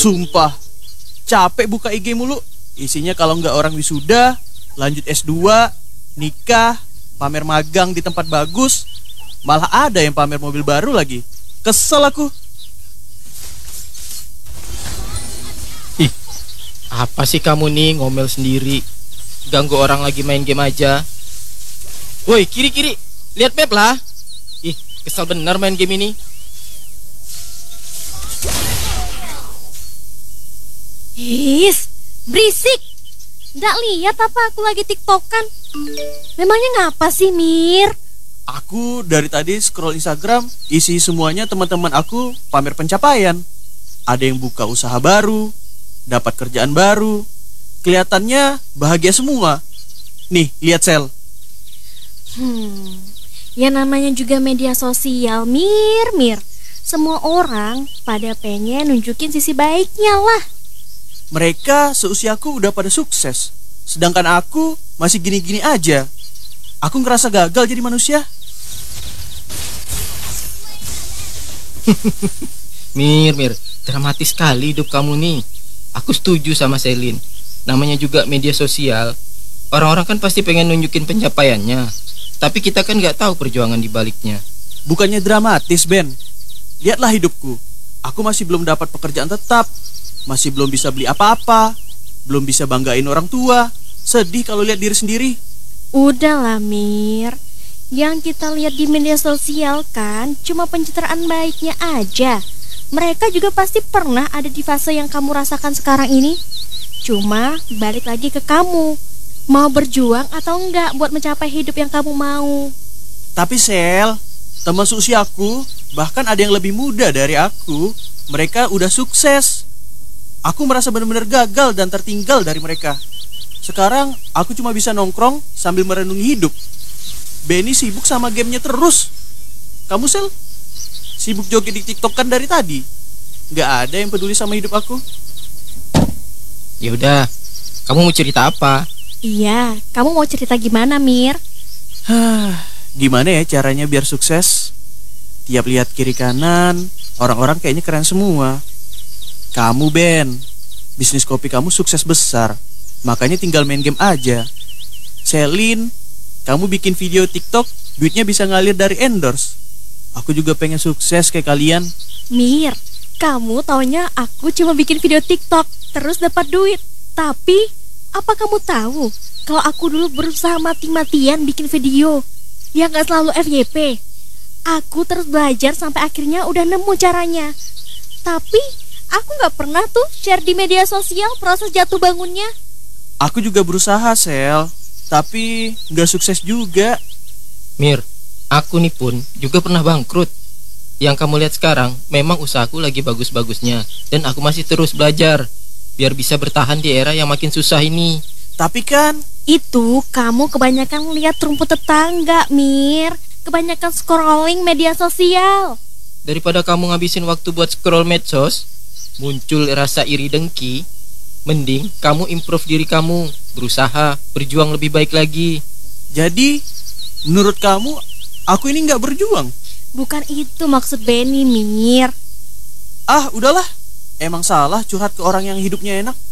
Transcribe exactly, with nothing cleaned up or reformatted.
Sumpah, capek buka I G mulu. Isinya kalau nggak orang wisuda, lanjut S dua, nikah, pamer magang di tempat bagus. Malah ada yang pamer mobil baru lagi. Kesel aku. Ih, apa sih kamu nih ngomel sendiri? Ganggu orang lagi main game aja. Woi, kiri-kiri, lihat map lah. Ih, kesel bener main game ini. Is, berisik. Nggak lihat apa aku lagi tiktokan? Memangnya ngapa sih, Mir? Aku dari tadi scroll Instagram, isi semuanya teman-teman aku pamer pencapaian. Ada yang buka usaha baru, dapat kerjaan baru. Kelihatannya bahagia semua. Nih, lihat Sel. Hmm, ya namanya juga media sosial, Mir, Mir. Semua orang pada pengen nunjukin sisi baiknya lah. Mereka seusiaku udah pada sukses, sedangkan aku masih gini-gini aja. Aku ngerasa gagal jadi manusia. Mir, Mir, dramatis sekali hidup kamu nih. Aku setuju sama Selin. Namanya juga media sosial. Orang-orang kan pasti pengen nunjukin pencapaiannya, tapi kita kan nggak tahu perjuangan di baliknya. Bukannya dramatis, Ben. Lihatlah hidupku. Aku masih belum dapat pekerjaan tetap, masih belum bisa beli apa-apa, belum bisa banggain orang tua. Sedih kalau lihat diri sendiri. Udahlah, Mir. Yang kita lihat di media sosial kan cuma pencitraan baiknya aja. Mereka juga pasti pernah ada di fase yang kamu rasakan sekarang ini. Cuma balik lagi ke kamu, mau berjuang atau enggak buat mencapai hidup yang kamu mau. Tapi Sel, teman seusiaku, bahkan ada yang lebih muda dari aku, mereka udah sukses. Aku merasa benar-benar gagal dan tertinggal dari mereka. Sekarang aku cuma bisa nongkrong sambil merenungi hidup. Benny sibuk sama gamenya terus. Kamu Sel, sibuk joget di TikTok kan dari tadi. Gak ada yang peduli sama hidup aku. Ya udah, kamu mau cerita apa? Iya, kamu mau cerita gimana, Mir? Hah, gimana ya caranya biar sukses? Tiap lihat kiri kanan, orang-orang kayaknya keren semua. Kamu Ben, bisnis kopi kamu sukses besar, makanya tinggal main game aja. Selin, kamu bikin video TikTok, duitnya bisa ngalir dari endorse. Aku juga pengen sukses kayak kalian. Mir, kamu taunya aku cuma bikin video TikTok terus dapat duit. Tapi, apa kamu tahu kalau aku dulu berusaha mati-matian bikin video yang gak selalu F Y P. Aku terus belajar sampai akhirnya udah nemu caranya. Tapi, aku gak pernah tuh share di media sosial proses jatuh bangunnya. Aku juga berusaha Sel, tapi gak sukses juga. Mir, aku nih pun juga pernah bangkrut. Yang kamu lihat sekarang memang usahaku lagi bagus-bagusnya, dan aku masih terus belajar biar bisa bertahan di era yang makin susah ini. Tapi kan itu kamu kebanyakan lihat rumput tetangga, Mir. Kebanyakan scrolling media sosial. Daripada kamu ngabisin waktu buat scroll medsos, muncul rasa iri dengki, mending kamu improve diri kamu, berusaha, berjuang lebih baik lagi. jadi menurut kamu aku ini gak berjuang? Bukan itu maksud Benny, Mir. Ah udahlah, emang salah curhat ke orang yang hidupnya enak.